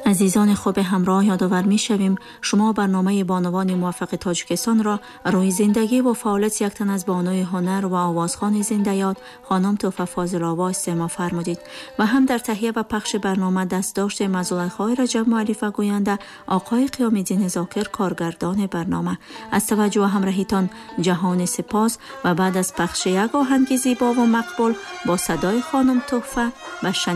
عزیزان خوب همراه، یادآور می‌شویم شما برنامه بانوان موفق تاجیکستان را روی زندگی و فعالیت یک تن از بانوی هنر و آوازخوان زنده یاد خانم توفه فاضل آوا استماع فرمودید و هم در تهیه و پخش برنامه دست داشته زلیخا رجب مؤلف و گوینده آقای قیام‌الدین ذاکر کارگردان برنامه. از توجه و همراهیتان جهان سپاس و بعد از پخش یک آهنگ زیبا و مقبول با صدای خانم توفه و